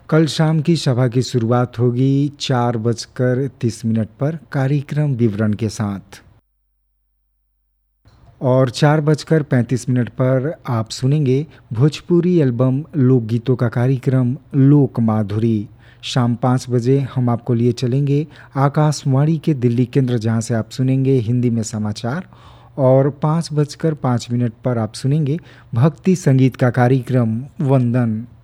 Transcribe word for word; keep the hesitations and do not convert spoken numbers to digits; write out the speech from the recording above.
कल शाम की सभा की शुरुआत होगी चार बजकर तीस मिनट पर कार्यक्रम विवरण के साथ और चार बजकर पैंतीस मिनट पर आप सुनेंगे भोजपुरी एल्बम लोकगीतों का कार्यक्रम लोक माधुरी। शाम पाँच बजे हम आपको लिए चलेंगे आकाशवाणी के दिल्ली केंद्र, जहां से आप सुनेंगे हिंदी में समाचार और पाँच बजकर पाँच मिनट पर आप सुनेंगे भक्ति संगीत का कार्यक्रम वंदन।